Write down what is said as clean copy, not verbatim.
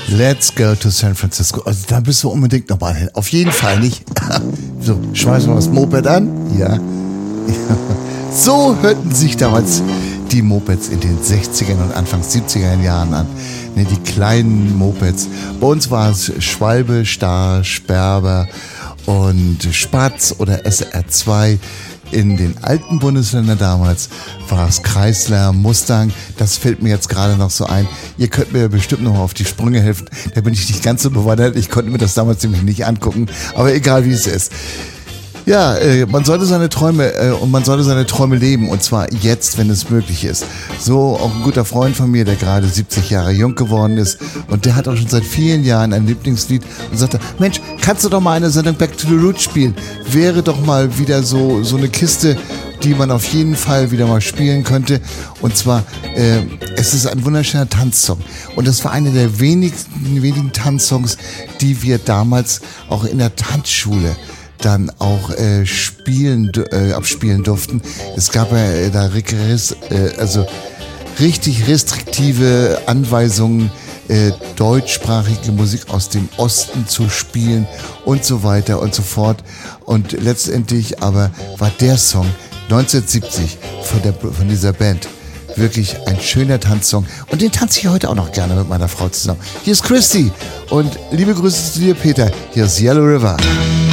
Let's go to San Francisco. Also da bist du unbedingt nochmal hin. Auf jeden Fall nicht. So, schmeiß mal das Moped an. Ja. So hörten sich damals die Mopeds in den 60er und Anfang 70er Jahren an. Ne, die kleinen Mopeds. Bei uns war es Schwalbe, Star, Sperber und Spatz oder SR2. In den alten Bundesländern damals war es Chrysler, Mustang. Das fällt mir jetzt gerade noch so ein. Ihr könnt mir bestimmt noch mal auf die Sprünge helfen. Da bin ich nicht ganz so bewandert. Ich konnte mir das damals nämlich nicht angucken. Aber egal wie es ist. Ja, man sollte seine Träume und man sollte seine Träume leben, und zwar jetzt, wenn es möglich ist. So auch ein guter Freund von mir, der gerade 70 Jahre jung geworden ist, und der hat auch schon seit vielen Jahren ein Lieblingslied und sagte, Mensch, kannst du doch mal eine Sendung Back to the Roots spielen? Wäre doch mal wieder so eine Kiste, die man auf jeden Fall wieder mal spielen könnte. Und zwar, es ist ein wunderschöner Tanzsong. Und das war einer der wenigen Tanzsongs, die wir damals auch in der Tanzschule dann auch abspielen durften. Es gab ja da richtig restriktive Anweisungen, deutschsprachige Musik aus dem Osten zu spielen und so weiter und so fort. Und letztendlich aber war der Song 1970 von dieser Band wirklich ein schöner Tanzsong. Und den tanze ich heute auch noch gerne mit meiner Frau zusammen. Hier ist Christy und liebe Grüße zu dir, Peter. Hier ist Yellow River.